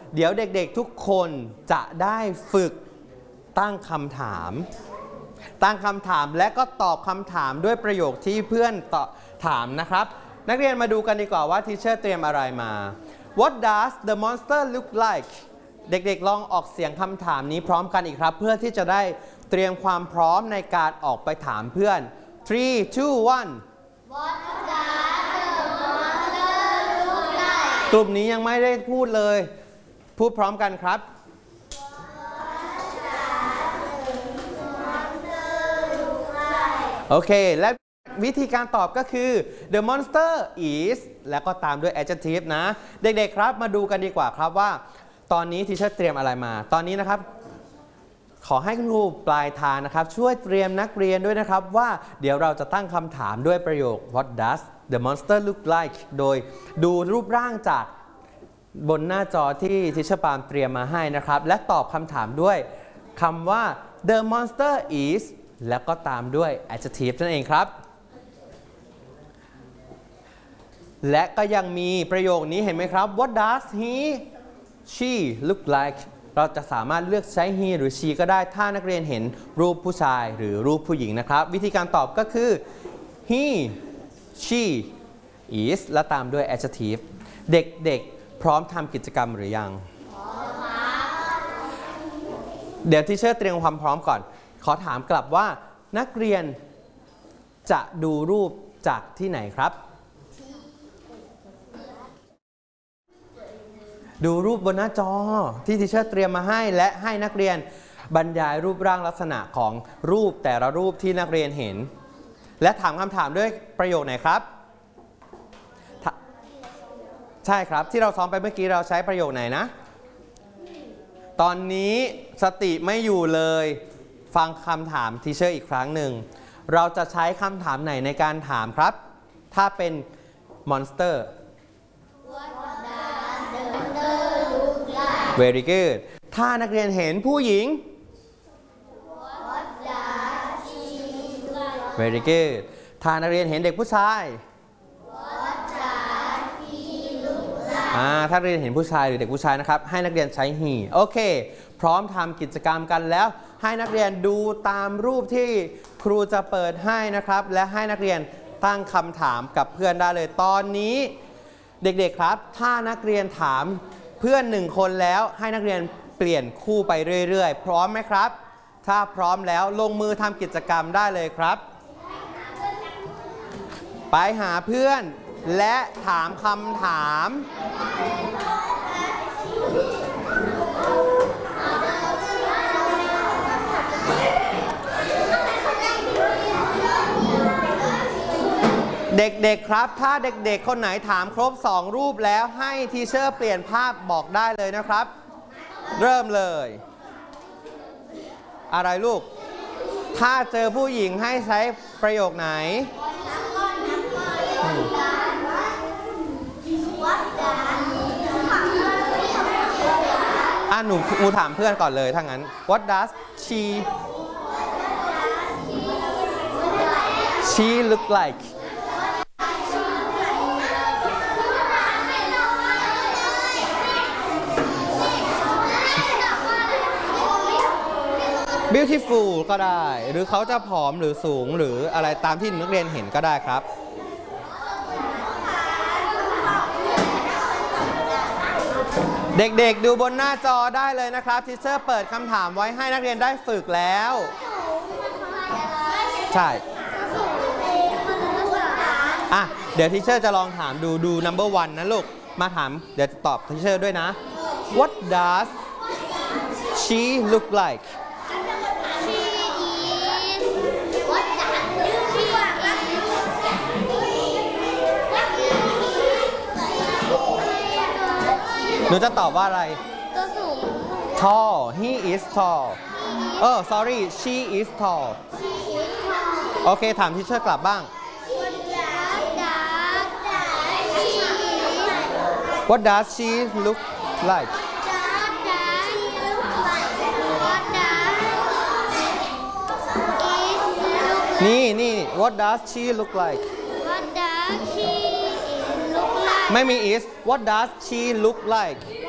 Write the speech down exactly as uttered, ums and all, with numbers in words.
เดี๋ยวเด็กๆทุกคนจะได้ฝึกตั้งคำถามตั้งคำถามและก็ตอบคำถามด้วยประโยคที่เพื่อนตอบถามนะครับนักเรียนมาดูกันดีกว่าว่าทีเชอร์เตรียมอะไรมา What does the monster look like เด็กๆลองออกเสียงคำถามนี้พร้อมกันอีกครับเพื่อที่จะได้เตรียมความพร้อมในการออกไปถามเพื่อน three two one What does the monster look like กลุ่มนี้ยังไม่ได้พูดเลยพูดพร้อมกันครับโอเคและวิธีการตอบก็คือ the monster is แล้วก็ตามด้วย adjective นะเด็กๆครับมาดูกันดีกว่าครับว่าตอนนี้ทีเชอร์เตรียมอะไรมาตอนนี้นะครับขอให้คุณครูปลายทางนะครับช่วยเตรียมนักเรียนด้วยนะครับว่าเดี๋ยวเราจะตั้งคำถามด้วยประโยค what does the monster look like โดยดูรูปร่างจากบนหน้าจอที่ทีเชอร์ปาล์มเตรียมมาให้นะครับและตอบคำถามด้วยคำว่า the monster is แล้วก็ตามด้วย adjective นั่นเองครับและก็ยังมีประโยคนี้เห็นไหมครับ what does he she look like เราจะสามารถเลือกใช้ he หรือ she ก็ได้ถ้านักเรียนเห็นรูปผู้ชายหรือรูปผู้หญิงนะครับวิธีการตอบก็คือ he she is และตามด้วย adjective เด็กๆพร้อมทำกิจกรรมหรือยังเดี๋ยวที่เชอร์เตรียมความพร้อมก่อนขอถามกลับว่านักเรียนจะดูรูปจากที่ไหนครับดูรูปบนหน้าจอที่ทีเชอร์เตรียมมาให้และให้นักเรียนบรรยายรูปร่างลักษณะของรูปแต่ละรูปที่นักเรียนเห็นและถามคำถามด้วยประโยคไหนครับใช่ครับที่เราซ้อมไปเมื่อกี้เราใช้ประโยคไหนนะตอนนี้สติไม่อยู่เลยฟังคำถามทีเชอร์อีกครั้งหนึ่งเราจะใช้คำถามไหนในการถามครับถ้าเป็นมอนสเตอร์ Very good ถ้านักเรียนเห็นผู้หญิง Very good ถ้านักเรียนเห็นเด็กผู้ชายอ่าถ้าเรียนเห็นผู้ชายหรือเด็กผู้ชายนะครับให้นักเรียนใช้ he โอเคพร้อมทำกิจกรรมกันแล้วให้นักเรียนดูตามรูปที่ครูจะเปิดให้นะครับและให้นักเรียนตั้งคำถามกับเพื่อนได้เลยตอนนี้เด็กๆครับถ้านักเรียนถามเพื่อนหนึ่งคนแล้วให้นักเรียนเปลี่ยนคู่ไปเรื่อยๆพร้อมไหมครับถ้าพร้อมแล้วลงมือทำกิจกรรมได้เลยครับไปหาเพื่อนและถามคำถามเด็กๆครับถ้าเด็กๆคนไหนถามครบสองรูปแล้วให้ทีเชอร์เปลี่ยนภาพบอกได้เลยนะครับเริ่มเลยอะไรลูกถ้าเจอผู้หญิงให้ใช้ประโยคไหนอ่ะหนูหนูถามเพื่อนก่อนเลยถ้างั้น What does she she look like beautiful ก็ได้หรือเขาจะผอมหรือสูงหรืออะไรตามที่นักเรียนเห็นก็ได้ครับเด็กๆดูบนหน้าจอได้เลยนะครับทีเชอร์เปิดคำถามไว้ให้นักเรียนได้ฝึกแล้วใช่อ่ะเดี๋ยวทีเชอร์จะลองถามดูดู number one นะลูกมาถามเดี๋ยวตอบทีเชอร์ด้วยนะ What does she look likeหนูจะตอบว่าอะไรตัวสูง tall he is tall เออ sorry she is tall โอเคถามทีเชอร์กลับบ้าง What does she look like นี่นี่ What does she look like What does she look like ไม่มี is What does she look like